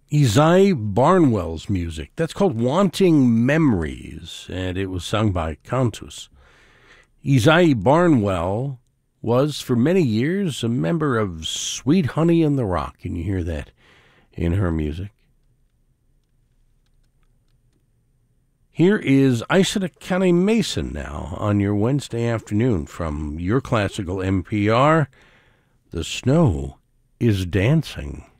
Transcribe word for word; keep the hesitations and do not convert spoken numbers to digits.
Isai Barnwell's music. That's called Wanting Memories, and it was sung by Cantus. Isai Barnwell was, for many years, a member of Sweet Honey in the Rock, and you hear that in her music. Here is Isaac County Mason now on your Wednesday afternoon from your classical N P R. The Snow is Dancing.